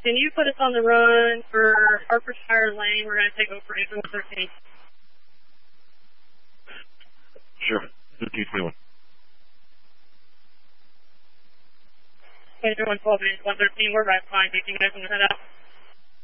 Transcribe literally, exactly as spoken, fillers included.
Can you put us on the run for Hertfordshire Lane? We're going to take over from thirteen. Sure. thirteen twenty-one. Okay, one twelve minutes, one thirteen. We're right behind you. Can you guys want to head out?